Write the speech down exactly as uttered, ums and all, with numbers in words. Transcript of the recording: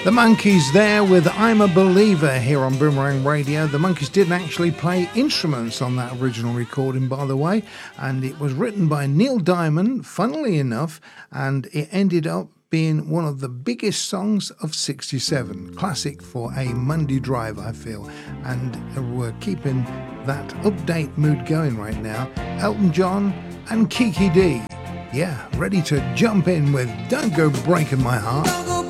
The Monkees there with I'm a Believer here on Boomerang Radio. The Monkees didn't actually play instruments on that original recording, by the way, and it was written by Neil Diamond, funnily enough, and it ended up being one of the biggest songs of sixty-seven. Classic for a Monday drive, I feel, and we're keeping that update mood going right now. Elton John and Kiki Dee, yeah, ready to jump in with Don't Go Breaking My Heart.